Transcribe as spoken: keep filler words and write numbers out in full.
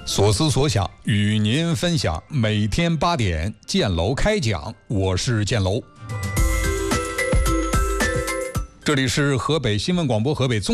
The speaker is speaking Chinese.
所思所想与您分享，每天八点建楼开讲，我是建楼。这里是河北新闻广播河北综